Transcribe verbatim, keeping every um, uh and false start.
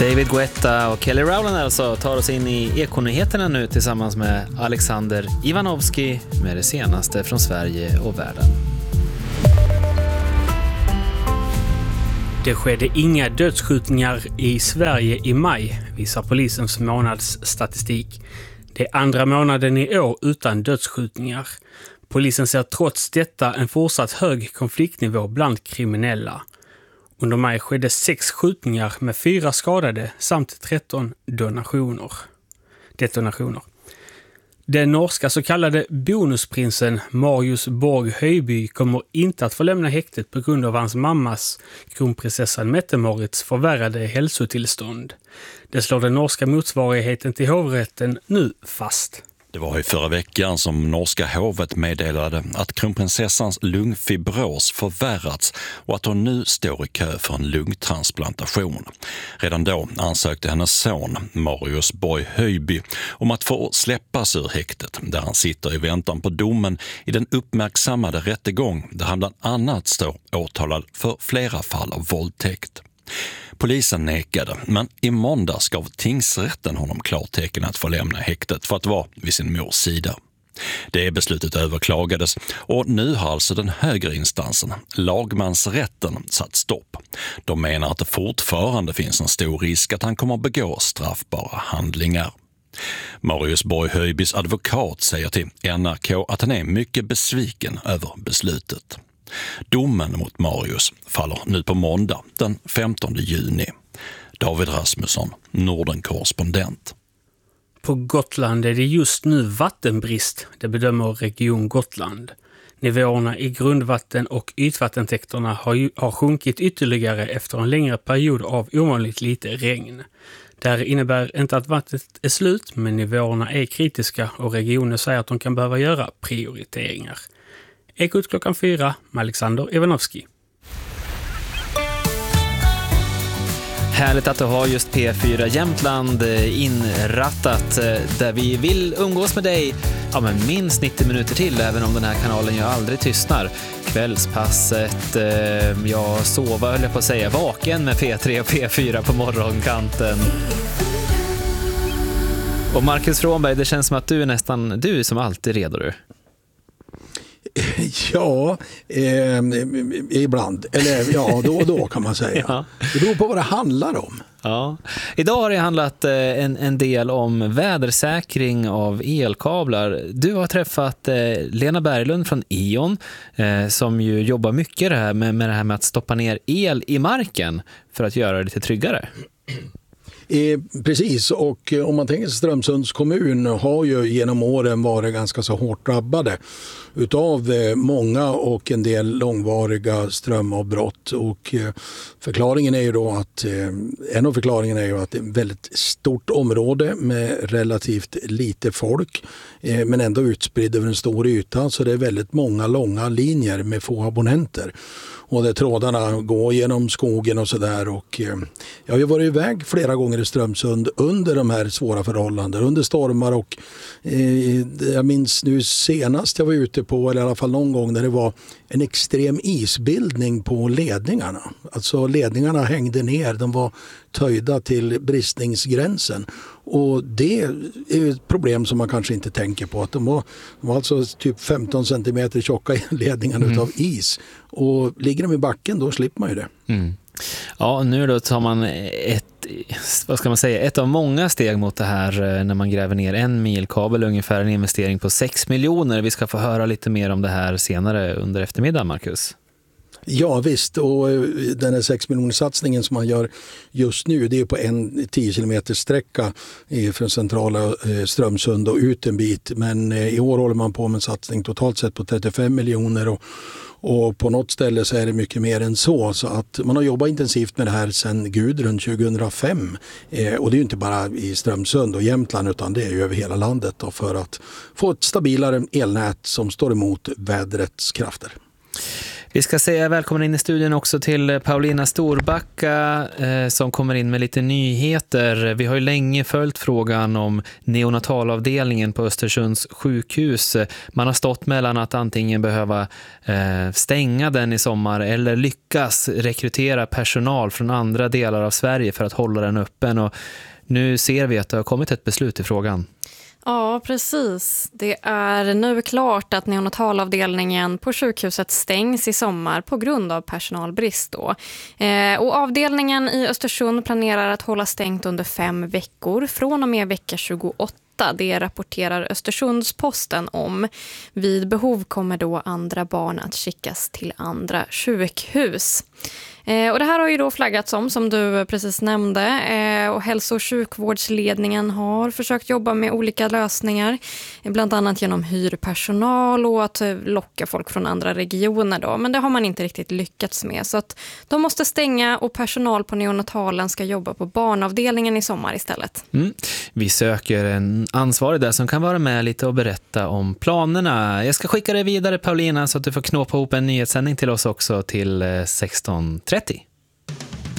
David Guetta och Kelly Rowland alltså tar oss in i Ekonyheterna nu tillsammans med Alexander Ivanovski med det senaste från Sverige och världen. Det skedde inga dödsskjutningar i Sverige i maj, visar polisens månadsstatistik. Det är andra månaden i år utan dödsskjutningar. Polisen ser trots detta en fortsatt hög konfliktnivå bland kriminella. Under maj skedde sex skjutningar med fyra skadade samt tretton donationer. detonationer. Den norska så kallade bonusprinsen Marius Borg Høiby kommer inte att få lämna häktet på grund av hans mammas, kronprinsessan Mette-Marits, förvärrade hälsotillstånd. Det slår den norska motsvarigheten till hovrätten nu fast. Det var i förra veckan som norska hovet meddelade att kronprinsessans lungfibros förvärrats och att hon nu står i kö för en lungtransplantation. Redan då ansökte hennes son Marius Borg Høiby om att få släppas ur häktet där han sitter i väntan på domen i den uppmärksammade rättegång där han bland annat står åtalad för flera fall av våldtäkt. Polisen nekade, men i måndags gav tingsrätten honom klartecken att få lämna häktet för att vara vid sin mors sida. Det beslutet överklagades och nu har alltså den högre instansen, lagmansrätten, satt stopp. De menar att det fortfarande finns en stor risk att han kommer att begå straffbara handlingar. Marius Borg Høibys advokat säger till N R K att han är mycket besviken över beslutet. Domen mot Marius faller nu på måndag den femtonde juni. David Rasmusson, Norden-korrespondent. På Gotland är det just nu vattenbrist, det bedömer Region Gotland. Nivåerna i grundvatten- och ytvattentäkterna har, ju, har sjunkit ytterligare efter en längre period av ovanligt lite regn. Det här innebär inte att vattnet är slut, men nivåerna är kritiska och regionen säger att de kan behöva göra prioriteringar. Ekot klockan fyra med Alexander Ivanovski. Härligt att du har just P fyra Jämtland inrattat där vi vill umgås med dig ja, men minst nittio minuter till, även om den här kanalen ju aldrig tystnar. Kvällspasset, eh, jag sova höll jag på att säga, vaken med P tre och P fyra på morgonkanten. Och Marcus Frånberg, det känns som att du är nästan, du är som alltid redo du. Ja, eh, ibland. Eller ja, då och då kan man säga. Ja. Det beror på vad det handlar om. Ja. Idag har det handlat eh, en, en del om vädersäkring av elkablar. Du har träffat eh, Lena Berglund från E.ON eh, som ju jobbar mycket det här med, med det här med att stoppa ner el i marken för att göra det lite tryggare. Eh, precis, och om man tänker Strömsunds kommun har ju genom åren varit ganska så hårt drabbade utav eh, många och en del långvariga strömavbrott, och eh, förklaringen är ju då att eh, en av förklaringarna är ju att det är ett väldigt stort område med relativt lite folk eh, men ändå utspridd över en stor yta, så det är väldigt många långa linjer med få abonnenter. Och där trådarna går genom skogen och sådär. Och eh, jag har ju varit iväg flera gånger i Strömsund under de här svåra förhållandena, under stormar. Och eh, jag minns nu senast jag var ute på, eller i alla fall någon gång, där det var en extrem isbildning på ledningarna. Alltså ledningarna hängde ner, de var töjda till bristningsgränsen. Och det är ett problem som man kanske inte tänker på. Att de var, de var alltså typ femton centimeter tjocka i ledningarna mm. utav is. Och ligger de i backen, då slipper man ju det. Mm. Ja, nu då tar man ett, vad ska man säga, ett av många steg mot det här när man gräver ner en mil kabel, ungefär en investering på sex miljoner. Vi ska få höra lite mer om det här senare under eftermiddagen, Marcus. Ja visst, och den här sex miljoner satsningen som man gör just nu, det är på en tio kilometer sträcka från centrala Strömsund och ut en bit. Men i år håller man på med en satsning totalt sett på trettiofem miljoner, och Och på något ställe så är det mycket mer än så. Så att man har jobbat intensivt med det här sedan Gudrun tjugohundrafem. Eh, och det är ju inte bara i Strömsund och Jämtland, utan det är ju över hela landet då, för att få ett stabilare elnät som står emot vädrets krafter. Vi ska säga välkommen in i studion också till Paulina Storbacka eh, som kommer in med lite nyheter. Vi har ju länge följt frågan om neonatalavdelningen på Östersunds sjukhus. Man har stått mellan att antingen behöva eh, stänga den i sommar eller lyckas rekrytera personal från andra delar av Sverige för att hålla den öppen. Och nu ser vi att det har kommit ett beslut i frågan. Ja, precis. Det är nu klart att neonatalavdelningen på sjukhuset stängs i sommar på grund av personalbrist då. Eh, och avdelningen i Östersund planerar att hålla stängt under fem veckor från och med vecka tjugoåtta. Det rapporterar Östersundsposten om. Vid behov kommer då andra barn att skickas till andra sjukhus. Eh, och det här har ju då flaggats om, som du precis nämnde, eh, och hälso- och sjukvårdsledningen har försökt jobba med olika lösningar, eh, bland annat genom hyrpersonal och att eh, locka folk från andra regioner då, men det har man inte riktigt lyckats med, så att de måste stänga och personal på neonatalen ska jobba på barnavdelningen i sommar istället. Mm. Vi söker en ansvarig där som kan vara med lite och berätta om planerna. Jag ska skicka dig vidare, Paulina, så att du får knåpa ihop en nyhetssändning till oss också till sexton trettio.